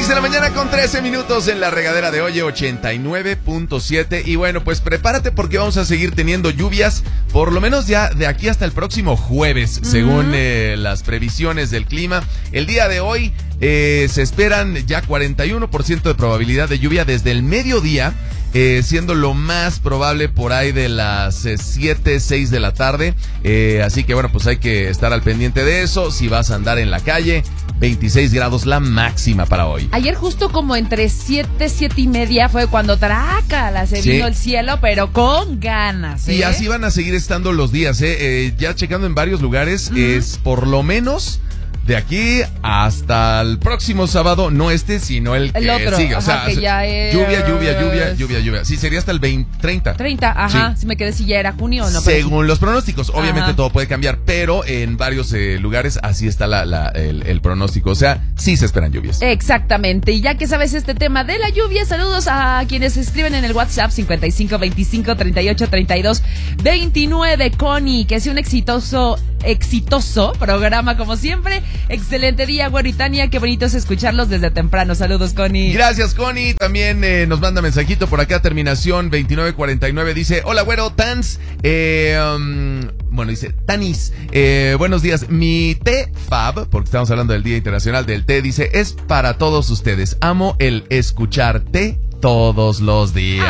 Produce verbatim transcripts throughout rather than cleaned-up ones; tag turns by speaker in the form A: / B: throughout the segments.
A: seis de la mañana con trece minutos en la regadera de Oye ochenta y nueve punto siete. Y bueno, pues prepárate porque vamos a seguir teniendo lluvias, por lo menos ya de aquí hasta el próximo jueves, uh-huh. según eh, las previsiones del clima. El día de hoy eh, se esperan ya cuarenta y uno por ciento de probabilidad de lluvia desde el mediodía, eh, siendo lo más probable por ahí de las eh, siete, seis de la tarde. Eh, así que bueno, pues hay que estar al pendiente de eso. Si vas a andar en la calle, veintiséis grados la máxima para hoy.
B: Ayer justo como entre siete, siete y media fue cuando trácala, se sí. vino el cielo, pero con ganas, ¿eh?
A: Y así van a seguir estando los días, ¿eh? eh ya checando en varios lugares, uh-huh. es por lo menos de aquí hasta el próximo sábado, no este, sino el que
B: el otro,
A: sigue. O sea,
B: ajá, que ya es...
A: lluvia, lluvia, lluvia, lluvia, lluvia. Sí, sería hasta el veinte, treinta.
B: treinta, ajá. Sí. Si me quedé si ya era junio o no.
A: Según
B: sí.
A: los pronósticos, obviamente
B: ajá.
A: todo puede cambiar, pero en varios eh, lugares así está la, la, el, el pronóstico. O sea, sí se esperan lluvias.
B: Exactamente. Y ya que sabes este tema de la lluvia, saludos a quienes escriben en el WhatsApp cincuenta y cinco, veinticinco, treinta y ocho, treinta y dos, veintinueve. Connie, que sea un exitoso, exitoso programa como siempre. Excelente día. Güero y Tania, qué bonito es escucharlos desde temprano. Saludos, Connie.
A: Gracias, Connie. También eh, nos manda mensajito por acá, terminación veintinueve cuarenta y nueve. Dice, hola, güero, Tans. Eh, um, bueno, dice, Tanis. Eh, buenos días. Mi té Fab, porque estamos hablando del Día Internacional del Té, dice, es para todos ustedes. Amo el escucharte todos los días.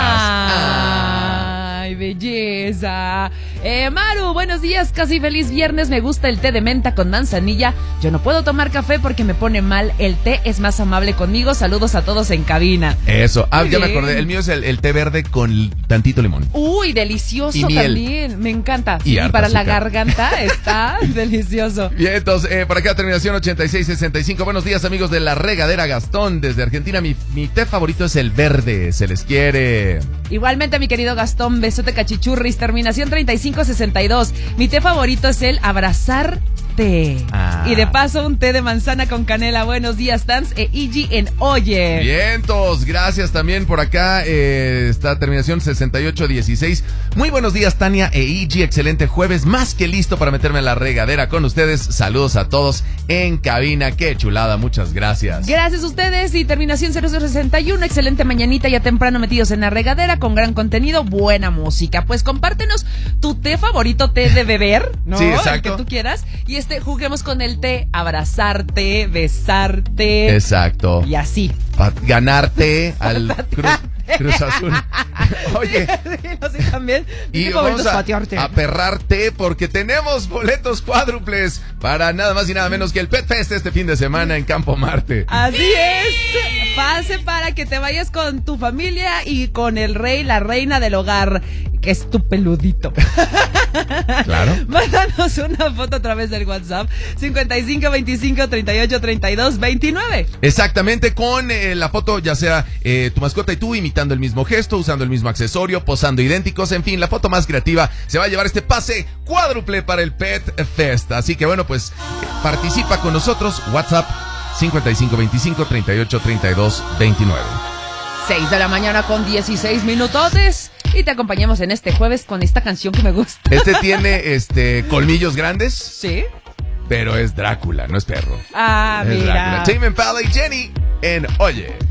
B: Ah. ¡Ay, belleza! Eh, Maru, buenos días, casi feliz viernes. Me gusta el té de menta con manzanilla. Yo no puedo tomar café porque me pone mal. El té es más amable conmigo. Saludos a todos en cabina.
A: Eso, ah, ya me acordé. El mío es el, el té verde con tantito limón.
B: Uy, delicioso
A: y
B: también. Me encanta.
A: Y,
B: y para
A: azúcar.
B: La garganta está delicioso.
A: Bien, entonces, eh, por acá terminación ochenta y seis sesenta y cinco. Buenos días, amigos de la regadera. Gastón, desde Argentina. Mi, mi té favorito es el verde. Se les quiere.
B: Igualmente, mi querido Gastón, besote cachichurris, terminación treinta y cinco sesenta y dos. Mi té favorito es el abrazarte. Ah. Y de paso, un té de manzana con canela. Buenos días, Tans e Iggy en Oye.
A: Vientos, gracias también por acá. Eh, está terminación sesenta y ocho dieciséis. Muy buenos días, Tania e Iggy. Excelente jueves, más que listo para meterme en la regadera con ustedes. Saludos a todos en cabina. Qué chulada, muchas gracias.
B: Gracias a ustedes. Y terminación cero cero sesenta y uno. Excelente mañanita, ya temprano metidos en la regadera con gran contenido, buena música. Pues compártenos tu té favorito, té de beber, ¿no?
A: Sí, exacto.
B: El que tú quieras. Y este, juguemos con el té, abrazarte, besarte.
A: Exacto.
B: Y así.
A: Pa ganarte al Cruz, Cruz Azul. Oye.
B: No sé, también.
A: Y vamos a, a perrarte porque tenemos boletos cuádruples para nada más y nada menos que el Pet Fest este fin de semana en Campo Marte.
B: Así es. Pase para que te vayas con tu familia y con el rey, la reina del hogar, que es tu peludito.
A: Claro.
B: Mándanos una foto a través del WhatsApp cincuenta y cinco, veinticinco, treinta y ocho, treinta y dos, veintinueve.
A: Exactamente, con eh, la foto ya sea eh, tu mascota y tú imitando el mismo gesto, usando el mismo accesorio, posando idénticos, en fin, la foto más creativa se va a llevar este pase cuádruple para el Pet Fest. Así que bueno, pues participa con nosotros. WhatsApp cincuenta y cinco, veinticinco, treinta y ocho, treinta y dos, veintinueve.
B: seis de la mañana con dieciséis minutotes. Y te acompañamos en este jueves con esta canción que me gusta.
A: Este tiene este colmillos grandes.
B: Sí.
A: Pero es Drácula, no es perro.
B: Ah,
A: es
B: mira.
A: Drácula. Tame Impala y Jenny en Oye.